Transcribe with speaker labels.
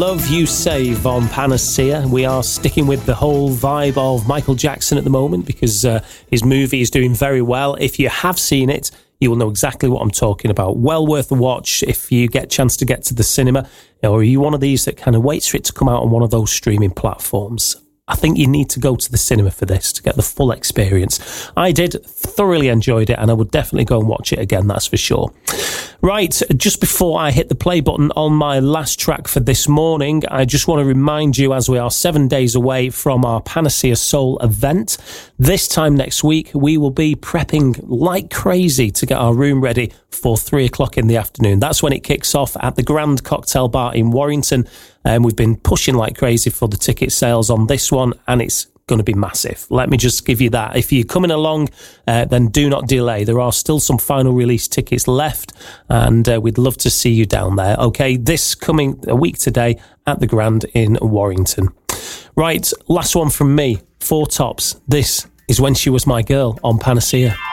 Speaker 1: Love You Save on Panacea. We are sticking with the whole vibe of Michael Jackson at the moment because his movie is doing very well. If you have seen it, you will know exactly what I'm talking about. Well worth a watch if you get a chance to get to the cinema, or are you one of these that kind of waits for it to come out on one of those streaming platforms? I think you need to go to the cinema for this to get the full experience. I did, thoroughly enjoyed it, and I would definitely go and watch it again, that's for sure. Right, just before I hit the play button on my last track for this morning, I just want to remind you, as we are 7 days away from our Panacea Soul event, this time next week, we will be prepping like crazy to get our room ready for 3 o'clock in the afternoon. That's when it kicks off at the Grand Cocktail Bar in Warrington. And we've been pushing like crazy for the ticket sales on this one, and it's going to be massive. Let me just give you that. If you're coming along, then do not delay. There are still some final release tickets left, and we'd love to see you down there. Okay, this coming a week today at the Grand in Warrington. Right, last one from me, Four Tops. This is When She Was My Girl on Panacea.